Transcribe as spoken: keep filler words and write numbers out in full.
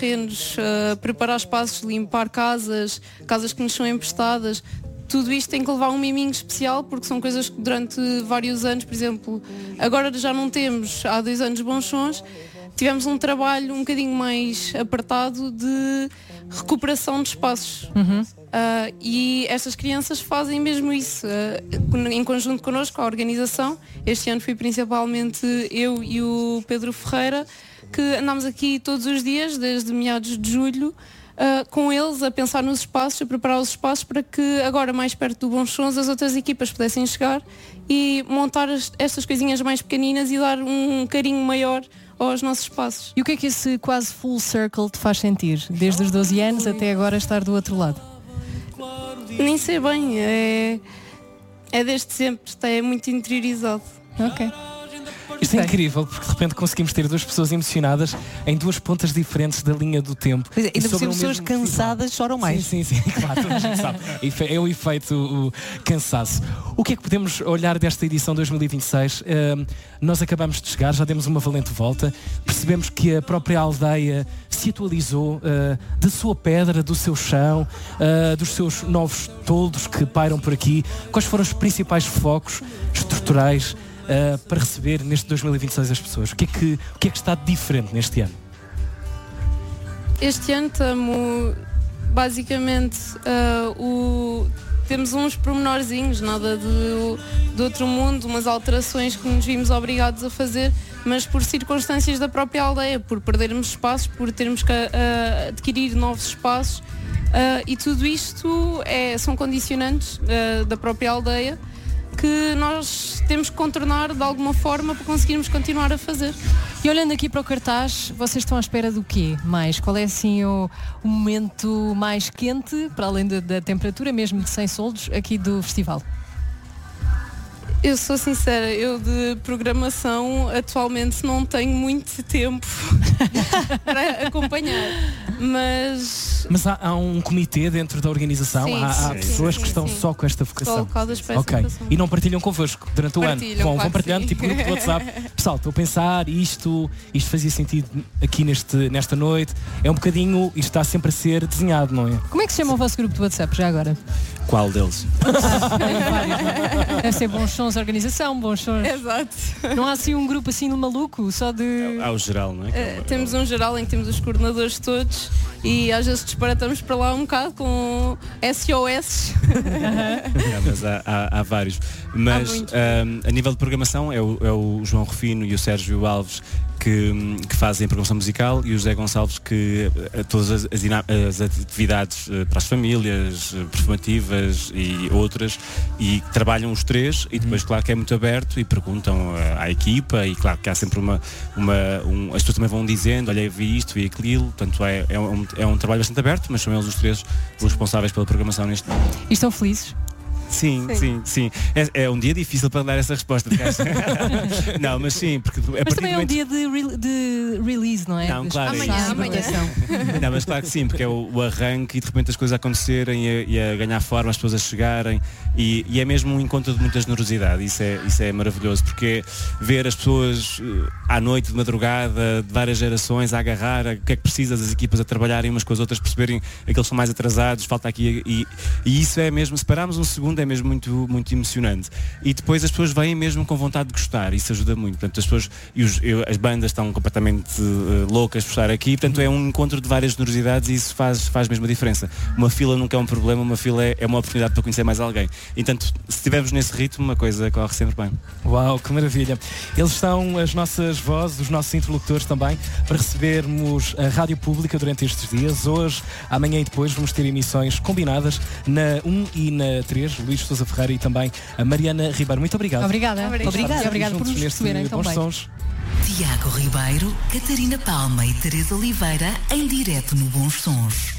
terrenos, uh, preparar espaços, limpar casas, casas que nos são emprestadas. Tudo isto tem que levar um miminho especial, porque são coisas que durante vários anos, por exemplo, agora já não temos, há dois anos, Bons Sons, tivemos um trabalho um bocadinho mais apertado de recuperação de espaços. Uhum. Uh, e estas crianças fazem mesmo isso, uh, em conjunto connosco, a organização. Este ano fui principalmente eu e o Pedro Ferreira, que andámos aqui todos os dias, desde meados de julho, Uh, com eles a pensar nos espaços, a preparar os espaços para que agora mais perto do Bons Sons as outras equipas pudessem chegar e montar as, estas coisinhas mais pequeninas e dar um carinho maior aos nossos espaços. E o que é que esse quase full circle te faz sentir? Desde os doze anos até agora estar do outro lado? Nem sei bem, é, é desde sempre, está é muito interiorizado. Ok. Isto é incrível, porque de repente conseguimos ter duas pessoas emocionadas em duas pontas diferentes da linha do tempo. Pois é, ainda por sobre cima o pessoas mesmo cansadas festival. choram mais. Sim, sim, sim, claro, toda a gente sabe. É o efeito o cansaço. O que é que podemos olhar desta edição dois mil e vinte e seis? Uh, nós acabamos de chegar, já demos uma valente volta, percebemos que a própria aldeia se atualizou uh, da sua pedra, do seu chão, uh, dos seus novos toldos que pairam por aqui. Quais foram os principais focos estruturais Uh, para receber neste dois mil e vinte e seis as pessoas? O que é que, o que é que está diferente neste ano? Este ano estamos basicamente uh, o, temos uns pormenorzinhos, nada de, de outro mundo, umas alterações que nos vimos obrigados a fazer, mas por circunstâncias da própria aldeia, por perdermos espaços, por termos que uh, adquirir novos espaços, uh, e tudo isto é, são condicionantes uh, da própria aldeia que nós temos que contornar de alguma forma para conseguirmos continuar a fazer. E olhando aqui para o cartaz, vocês estão à espera do quê mais? Qual é assim o, o momento mais quente, para além da, da temperatura mesmo de cem soldos, aqui do festival? Eu sou sincera, eu de programação atualmente não tenho muito tempo para acompanhar, mas... Mas há, há um comitê dentro da organização, sim, há, há sim, pessoas sim, que estão sim. só com esta vocação. Só caudas para Ok. essa vocação. E não partilham convosco durante o Partilham, ano? Vão, claro vão partilhando, sim. tipo grupo do WhatsApp. Pessoal, estou a pensar, isto, isto fazia sentido aqui neste, nesta noite. É um bocadinho, isto está sempre a ser desenhado, não é? Como é que se chama o vosso grupo do WhatsApp já agora? Qual deles? Deve ser Bons Sons Organização, Bons Sons. Exato. Não há assim um grupo assim maluco, só de... Há o geral, não é? Uh, temos um geral em que temos os coordenadores todos e às vezes disparatamos para lá um bocado com S O S. Não, mas há, há, há vários. Mas um, a nível de programação é o, é o João Rufino e o Sérgio Alves que, que fazem a programação musical e o José Gonçalves que todas as, as, as atividades para as famílias, performativas e outras, e trabalham os três e depois claro que é muito aberto e perguntam à equipa e claro que há sempre uma, uma um, as pessoas também vão dizendo, olha, eu vi isto, vi aquilo, portanto é, é, um, é um trabalho bastante aberto, mas são eles os três os responsáveis pela programação neste momento. E estão felizes? Sim, sim, sim. sim. É, é um dia difícil para dar essa resposta. Não, mas sim, porque a mas também é um momento... dia de, re de release, não é? Não, claro, amanhã, é amanhã. Não, mas claro que sim, porque é o, o arranque e de repente as coisas a acontecerem e a, e a ganhar forma, as pessoas a chegarem e, e é mesmo um encontro de muita generosidade. Isso é, isso é maravilhoso, porque ver as pessoas à noite, de madrugada, de várias gerações a agarrar, a, o que é que precisa das equipas a trabalharem umas com as outras, perceberem aqueles que são mais atrasados, falta aqui e, e isso é mesmo, se pararmos um segundo é mesmo muito, muito emocionante. E depois as pessoas vêm mesmo com vontade de gostar, isso ajuda muito. Portanto, as pessoas e os, eu, as bandas estão completamente uh, loucas por estar aqui, portanto é um encontro de várias generosidades e isso faz, faz mesmo a diferença. Uma fila nunca é um problema, uma fila é, é uma oportunidade para conhecer mais alguém. Entanto, se estivermos nesse ritmo, uma coisa corre sempre bem. Uau, que maravilha! Eles são as nossas vozes, os nossos interlocutores também, para recebermos a rádio pública durante estes dias. Hoje, amanhã e depois vamos ter emissões combinadas na um e na três. Luís Sousa Ferreira e também a Mariana Ribeiro. Muito obrigado. Obrigada. Obrigada. Obrigada por nos receberem Bons também. Sons. Tiago Ribeiro, Catarina Palma e Teresa Oliveira em direto no Bons Sons.